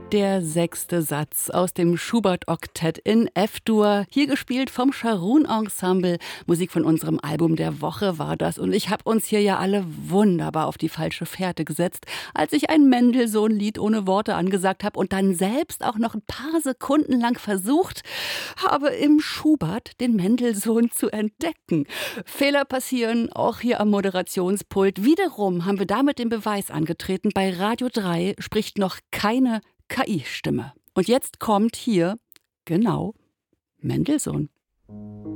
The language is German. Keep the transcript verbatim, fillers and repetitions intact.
Der sechste Satz aus dem Schubert-Oktett in F-Dur, hier gespielt vom Scharun-Ensemble. Musik von unserem Album der Woche war das. Und ich habe uns hier ja alle wunderbar auf die falsche Fährte gesetzt, als ich ein Mendelssohn-Lied ohne Worte angesagt habe und dann selbst auch noch ein paar Sekunden lang versucht habe, im Schubert den Mendelssohn zu entdecken. Fehler passieren, auch hier am Moderationspult. Wiederum haben wir damit den Beweis angetreten, bei Radio drei spricht noch keine K I-Stimme. Und jetzt kommt hier, genau, Mendelssohn.